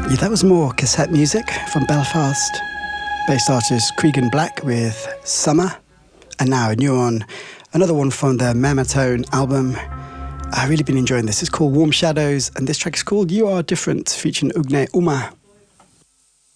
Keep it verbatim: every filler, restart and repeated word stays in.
Yeah, that was more cassette music from Belfast. Bass artist Cregan Black with Summer. And now a new one, another one from the Mematone album. I've really been enjoying this. It's called Warm Shadows, and this track is called You Are Different, featuring Ugne Uma.